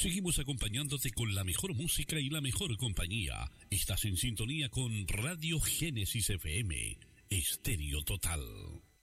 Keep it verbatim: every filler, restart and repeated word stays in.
Seguimos acompañándote con la mejor música y la mejor compañía. Estás en sintonía con Radio Génesis F M, Estéreo Total.